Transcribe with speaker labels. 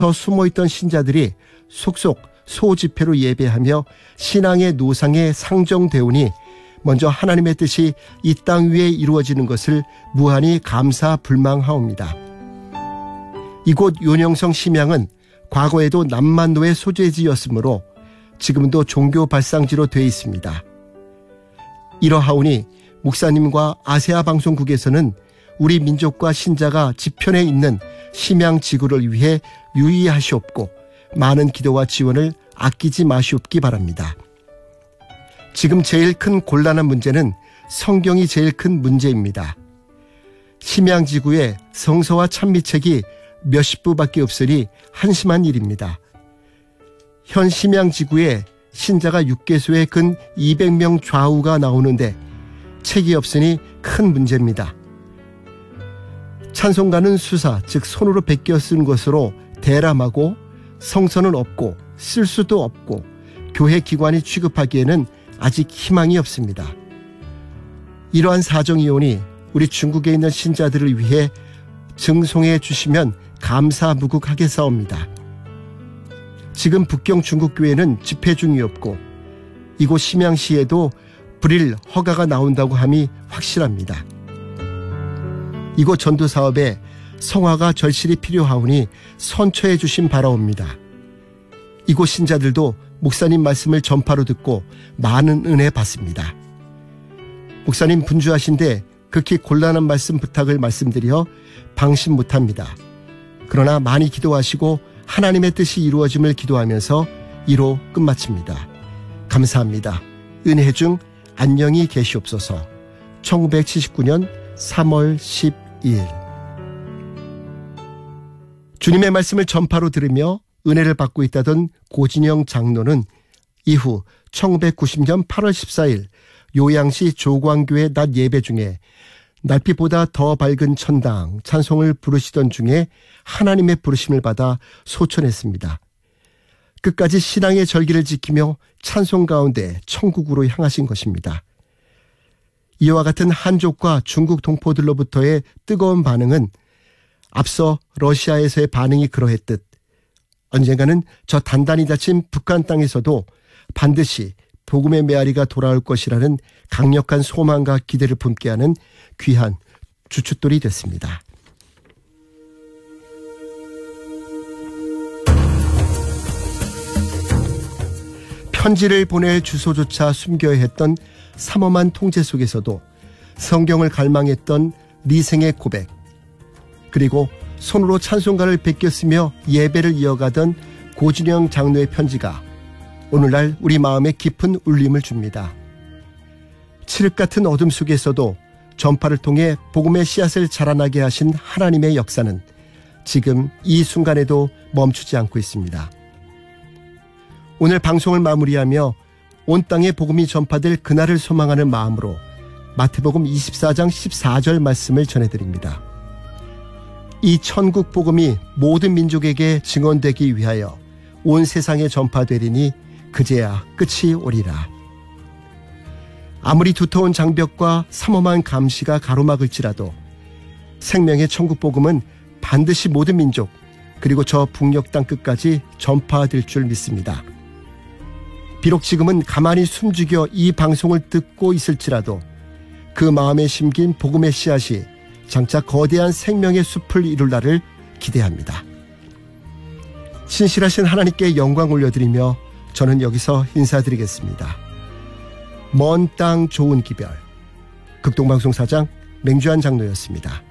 Speaker 1: 숨어있던 신자들이 속속 소집회로 예배하며 신앙의 노상에 상정되오니 먼저 하나님의 뜻이 이 땅 위에 이루어지는 것을 무한히 감사불망하옵니다. 이곳 요령성 심양은 과거에도 남만노의 소재지였으므로 지금도 종교 발상지로 되어 있습니다. 이러하오니 목사님과 아세아 방송국에서는 우리 민족과 신자가 지편에 있는 심양지구를 위해 유의하시옵고 많은 기도와 지원을 아끼지 마시옵기 바랍니다. 지금 제일 큰 곤란한 문제는 성경이 제일 큰 문제입니다. 심양지구에 성서와 찬미책이 몇십 부밖에 없으니 한심한 일입니다. 현 심양지구에 신자가 6개소에 근 200명 좌우가 나오는데 책이 없으니 큰 문제입니다. 찬송가는 수사, 즉 손으로 베껴 쓴 것으로 대람하고 성서는 없고 쓸 수도 없고 교회 기관이 취급하기에는 아직 희망이 없습니다. 이러한 사정이오니 우리 중국에 있는 신자들을 위해 증송해 주시면 감사무국하겠사옵니다. 지금 북경 중국교회는 집회 중이었고 이곳 심양시에도 불일 허가가 나온다고 함이 확실합니다. 이곳 전도사업에 성화가 절실히 필요하오니 선처해 주심 바라옵니다. 이곳 신자들도 목사님 말씀을 전파로 듣고 많은 은혜 받습니다. 목사님 분주하신데 극히 곤란한 말씀 부탁을 말씀드려 방심 못합니다. 그러나 많이 기도하시고 하나님의 뜻이 이루어짐을 기도하면서 이로 끝마칩니다. 감사합니다. 은혜 중 안녕히 계시옵소서. 1979년 3월 12일. 주님의 말씀을 전파로 들으며 은혜를 받고 있다던 고진영 장로는 이후 1990년 8월 14일 요양시 조광교회 낮 예배 중에 날빛보다 더 밝은 천당 찬송을 부르시던 중에 하나님의 부르심을 받아 소천했습니다. 끝까지 신앙의 절기를 지키며 찬송 가운데 천국으로 향하신 것입니다. 이와 같은 한족과 중국 동포들로부터의 뜨거운 반응은 앞서 러시아에서의 반응이 그러했듯 언젠가는 저 단단히 닫힌 북한 땅에서도 반드시 복음의 메아리가 돌아올 것이라는 강력한 소망과 기대를 품게 하는 귀한 주춧돌이 됐습니다. 편지를 보낼 주소조차 숨겨야 했던 삼엄한 통제 속에서도 성경을 갈망했던 리생의 고백, 그리고 손으로 찬송가를 베꼈으며 예배를 이어가던 고진영 장로의 편지가 오늘날 우리 마음에 깊은 울림을 줍니다. 칠흑 같은 어둠 속에서도 전파를 통해 복음의 씨앗을 자라나게 하신 하나님의 역사는 지금 이 순간에도 멈추지 않고 있습니다. 오늘 방송을 마무리하며 온 땅에 복음이 전파될 그날을 소망하는 마음으로 마태복음 24장 14절 말씀을 전해드립니다. 이 천국 복음이 모든 민족에게 증언되기 위하여 온 세상에 전파되리니 그제야 끝이 오리라. 아무리 두터운 장벽과 삼엄한 감시가 가로막을지라도 생명의 천국 복음은 반드시 모든 민족 그리고 저 북녘 땅 끝까지 전파될 줄 믿습니다. 비록 지금은 가만히 숨죽여 이 방송을 듣고 있을지라도 그 마음에 심긴 복음의 씨앗이 장차 거대한 생명의 숲을 이룰 날을 기대합니다. 신실하신 하나님께 영광 올려드리며 저는 여기서 인사드리겠습니다. 먼 땅 좋은 기별, 극동방송 사장 맹주한 장로였습니다.